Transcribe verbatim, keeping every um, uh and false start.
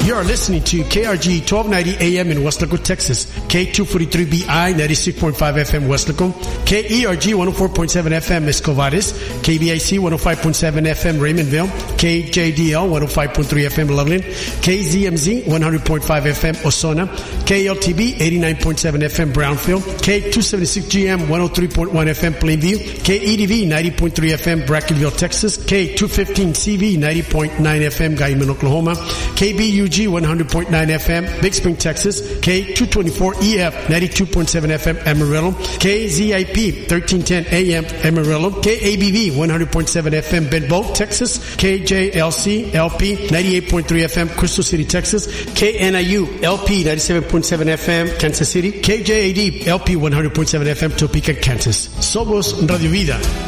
You are listening to K R G twelve ninety A M in Weslaco, Texas. K two forty-three B I ninety-six point five F M Weslaco. K E R G one oh four point seven F M Escovares. K B I C one oh five point seven F M Raymondville. K J D L one oh five point three F M Loveland. K Z M Z one hundred point five F M Osona. K L T B eighty-nine point seven F M Brownfield. K two seventy-six G M one oh three point one F M Plainview. K E D V ninety point three F M Brackenville, Texas. K two fifteen C V ninety point nine F M Guyman, Oklahoma. K B U G one hundred point nine F M Big Spring, Texas. K two twenty-four E F ninety-two point seven F M Amarillo. K Z I P thirteen ten A M Amarillo. K A B V one hundred point seven F M Benbow, Texas. K J L C L P ninety-eight point three F M Crystal City, Texas. K N I U L P ninety-seven point seven F M Kansas City. K J A D L P one hundred point seven F M Topeka, Kansas. Somos Radio Vida.